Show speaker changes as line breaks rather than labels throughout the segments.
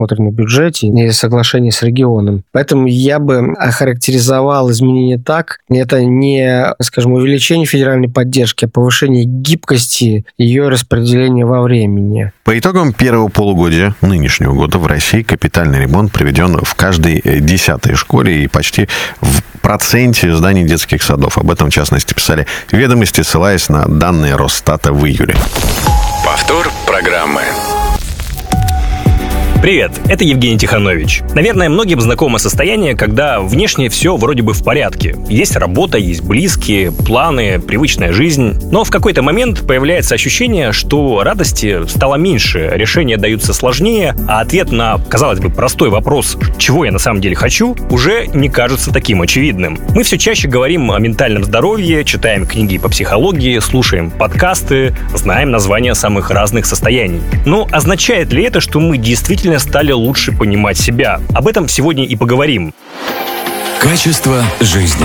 предусмотрено в бюджете и соглашении с регионом. Поэтому я бы охарактеризовал изменения так. Это не, скажем, увеличение федеральной поддержки, а повышение гибкости ее распределения во времени.
По итогам первого полугодия нынешнего года в России капитальный ремонт проведен в каждой 10-й школе и почти в проценте зданий детских садов. Об этом, в частности, писали «Ведомости», ссылаясь на данные Росстата в июле.
Повтор программы.
Привет, это Евгений Тиханович. Наверное, многим знакомо состояние, когда внешне все вроде бы в порядке. Есть работа, есть близкие, планы, привычная жизнь. Но в какой-то момент появляется ощущение, что радости стало меньше, решения даются сложнее, а ответ на, казалось бы, простой вопрос «чего я на самом деле хочу?» уже не кажется таким очевидным. Мы все чаще говорим о ментальном здоровье, читаем книги по психологии, слушаем подкасты, знаем названия самых разных состояний. Но означает ли это, что мы действительно стали лучше понимать себя? Об этом сегодня и поговорим.
Качество жизни.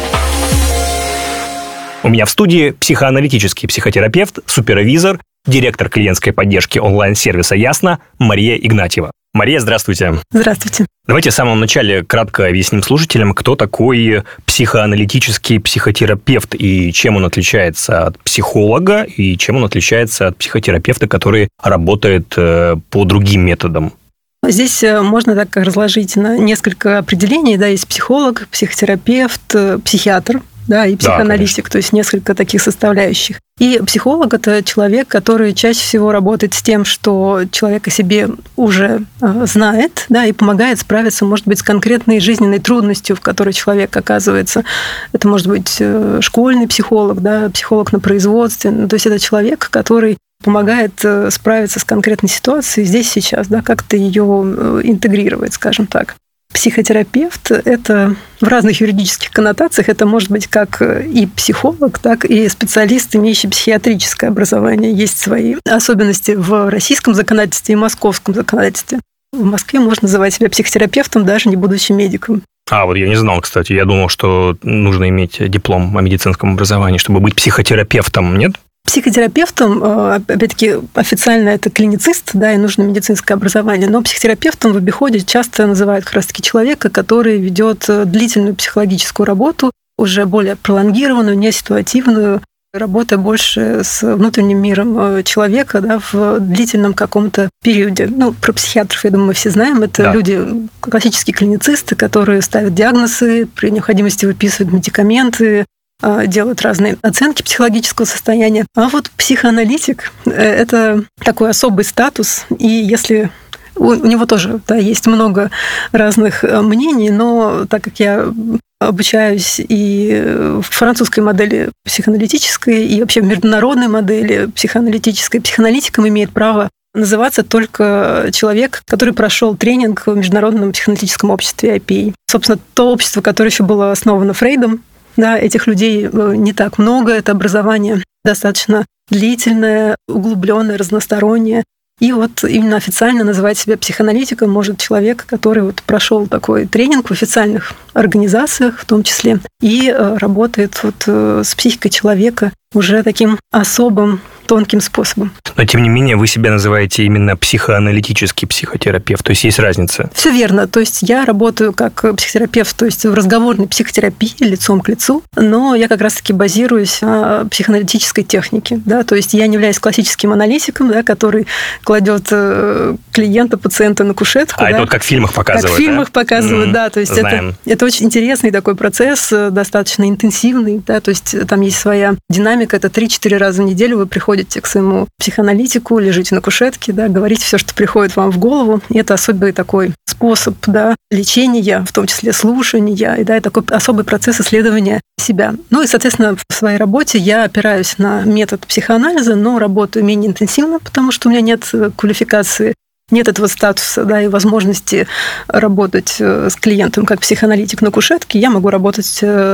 У меня в студии психоаналитический психотерапевт, супервизор, директор клиентской поддержки онлайн-сервиса «Ясно» Мария Игнатьева. Мария, здравствуйте.
Здравствуйте.
Давайте в самом начале кратко объясним слушателям, кто такой психоаналитический психотерапевт и чем он отличается от психолога и чем он отличается от психотерапевта, который работает по другим методам.
Здесь можно так разложить на несколько определений. Да, есть психолог, психотерапевт, психиатр, да, и психоаналитик, то есть несколько таких составляющих. И психолог – это человек, который чаще всего работает с тем, что человек о себе уже знает, да, и помогает справиться, может быть, с конкретной жизненной трудностью, в которой человек оказывается. Это может быть школьный психолог, да, психолог на производстве. Ну, то есть это человек, который помогает справиться с конкретной ситуацией здесь, сейчас, да, как-то ее интегрировать, скажем так. Психотерапевт – это в разных юридических коннотациях, это может быть как и психолог, так и специалист, имеющий психиатрическое образование. Есть свои особенности в российском законодательстве и московском законодательстве. В Москве можно называть себя психотерапевтом, даже не будучи медиком.
Вот я не знал, кстати. Я думал, что нужно иметь диплом о медицинском образовании, чтобы быть психотерапевтом, нет?
Психотерапевтом, опять-таки, официально это клиницист, да, и нужно медицинское образование, но психотерапевтом в обиходе часто называют как раз-таки человека, который ведет длительную психологическую работу, уже более пролонгированную, не ситуативную, работая больше с внутренним миром человека, да, в длительном каком-то периоде. Ну, про психиатров, я думаю, мы все знаем. Это люди, классические клиницисты, которые ставят диагнозы, при необходимости выписывают медикаменты, делают разные оценки психологического состояния. А вот психоаналитик – это такой особый статус, и если у него тоже, да, есть много разных мнений, но так как я обучаюсь и в французской модели психоаналитической, и вообще в международной модели психоаналитической, психоаналитиком имеет право называться только человек, который прошел тренинг в Международном психоаналитическом обществе IPA. Собственно, то общество, которое еще было основано Фрейдом. Да, этих людей не так много, это образование достаточно длительное, углубленное, разностороннее. И вот именно официально называть себя психоаналитиком может человек, который вот прошел такой тренинг в официальных организациях в том числе и работает вот с психикой человека уже таким особым, тонким способом.
Но, тем не менее, вы себя называете именно психоаналитический психотерапевт, то есть есть разница?
Все верно. То есть я работаю как психотерапевт, то есть в разговорной психотерапии, лицом к лицу, но я как раз-таки базируюсь на психоаналитической технике. Да? То есть я не являюсь классическим аналитиком, да, который кладет клиента, пациента на кушетку.
Это вот как в фильмах показывают.
Как в фильмах показывают, да. То есть это очень интересный такой процесс, достаточно интенсивный. Да? То есть там есть своя динамика. Это 3-4 раза в неделю вы приходите к своему психоаналитику, лежите на кушетке, да, говорите все, что приходит вам в голову. И это особый такой способ, да, лечения, в том числе слушания, и да, такой особый процесс исследования себя. Ну и, соответственно, в своей работе я опираюсь на метод психоанализа, но работаю менее интенсивно, потому что у меня нет квалификации, нет этого статуса, да, и возможности работать с клиентом как психоаналитик на кушетке. Я могу работать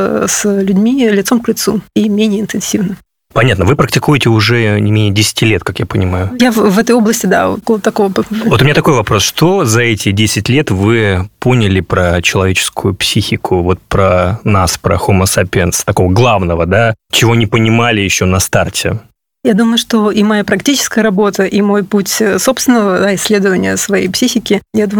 с людьми лицом к лицу и менее интенсивно.
Понятно. Вы практикуете уже не менее 10 лет, как я понимаю.
Я в этой области, да, около такого.
Вот у меня такой вопрос. Что за эти 10 лет вы поняли про человеческую психику, вот про нас, про Homo sapiens, такого главного, да, чего не понимали еще на старте?
Я думаю, что и моя практическая работа, и мой путь собственного исследования своей психики, я думаю,